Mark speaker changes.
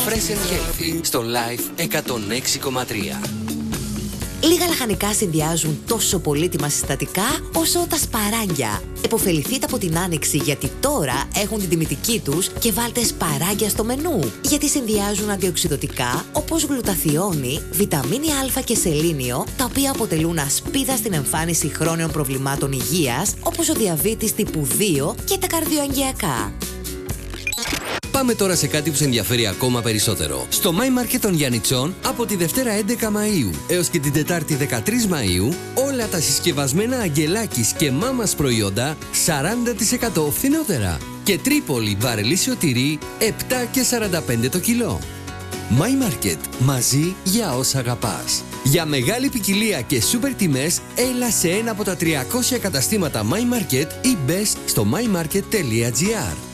Speaker 1: Fresh and Healthy στο Life 106,3.
Speaker 2: Λίγα λαχανικά συνδυάζουν τόσο πολύτιμα συστατικά όσο τα σπαράγγια. Εποφεληθείτε από την άνοιξη, γιατί τώρα έχουν την τιμητική τους και βάλτε σπαράγγια στο μενού. Γιατί συνδυάζουν αντιοξυδωτικά όπως γλουταθιόνη, βιταμίνη Α και σελήνιο, τα οποία αποτελούν ασπίδα στην εμφάνιση χρόνιων προβλημάτων υγείας, όπως ο διαβήτης τύπου 2 και τα καρδιοαγγειακά.
Speaker 1: Πάμε τώρα σε κάτι που σε ενδιαφέρει ακόμα περισσότερο. Στο My Market των Γιαννιτσών, από τη Δευτέρα 11 Μαΐου έως και την Τετάρτη 13 Μαΐου, όλα τα συσκευασμένα Αγγελάκης και Μάμας προϊόντα 40% φθηνότερα. Και Τρίπολη βαρελίσιο τυρί 7 και 45 το κιλό. My Market, μαζί για όσα αγαπάς. Για μεγάλη ποικιλία και σούπερ τιμές, έλα σε ένα από τα 300 καταστήματα My Market ή μπες στο mymarket.gr.